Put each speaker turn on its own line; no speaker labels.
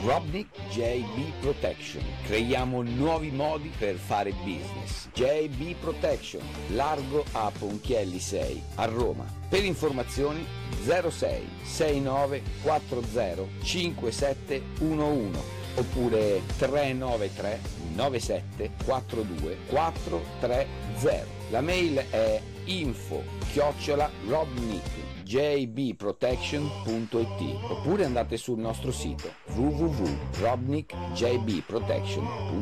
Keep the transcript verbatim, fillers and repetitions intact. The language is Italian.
Robnik J B Protection. Creiamo nuovi modi per fare business. J B Protection, largo a Ponchielli sei a Roma. Per informazioni zero sei sei nove quattro zero cinque sette uno uno oppure tre nove tre nove sette quattro due quattro tre zero. La mail è info chiocciola robnik j b protection punto i t oppure andate sul nostro sito w w w punto robnik j b protection punto i t.